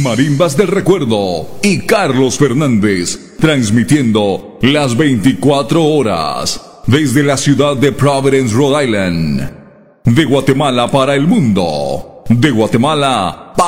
Marimbas del Recuerdo y Carlos Fernández, transmitiendo las 24 horas desde la ciudad de Providence, Rhode Island, de Guatemala para el mundo, de Guatemala